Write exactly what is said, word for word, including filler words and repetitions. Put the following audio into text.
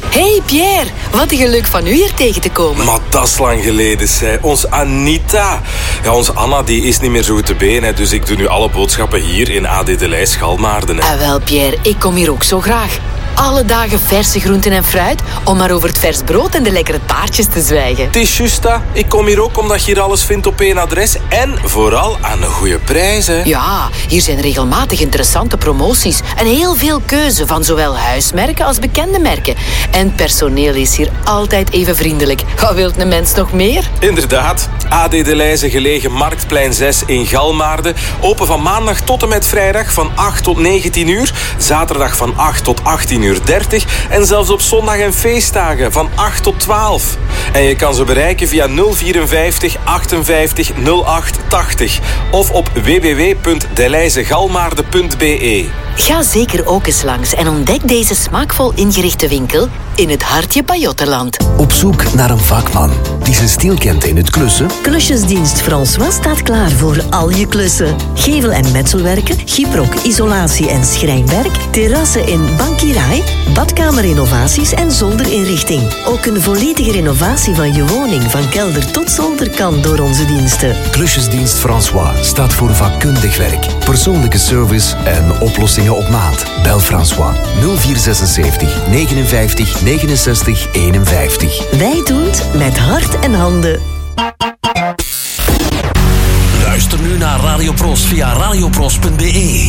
Hey Pierre, wat een geluk van u hier tegen te komen. Maar dat is lang geleden, zei. Ons Anita. Ja, onze Anna die is niet meer zo goed te been, hè, dus ik doe nu alle boodschappen hier in A D de Leij Schalmaarden. Hè. Ah, wel Pierre, ik kom hier ook zo graag. Alle dagen verse groenten en fruit, om maar over het vers brood en de lekkere taartjes te zwijgen. Het is juist dat. Ik kom hier ook omdat je hier alles vindt op één adres en vooral aan een goede prijs. Hè. Ja, hier zijn regelmatig interessante promoties en heel veel keuze van zowel huismerken als bekende merken. En het personeel is hier altijd even vriendelijk. Wat wilt een mens nog meer? Inderdaad. A D de Leijze gelegen Marktplein zes in Galmaarden. Open van maandag tot en met vrijdag van acht tot negentien uur. Zaterdag van acht tot achttien uur dertig. En zelfs op zondag en feestdagen van acht tot twaalf. En je kan ze bereiken via nul vierenvijftig achtenvijftig nul acht tachtig. Of op w w w punt deleizegalmaarden punt b e. Ga zeker ook eens langs en ontdek deze smaakvol ingerichte winkel in het hartje Pajottenland. Op zoek naar een vakman die zijn stil kent in het klussen? Klusjesdienst François staat klaar voor al je klussen. Gevel- en metselwerken, gyprok, isolatie en schrijnwerk, terrassen in Bankirai, badkamerinnovaties en zolderinrichting. Ook een volledige renovatie van je woning, van kelder tot zolder, kan door onze diensten. Klusjesdienst François staat voor vakkundig werk, persoonlijke service en oplossingen op maat. Bel François nul vier zesenzeventig negenenvijftig negenenzestig eenenvijftig. Wij doen het met hart en handen. Luister nu naar Radio Pros via radiopros punt b e.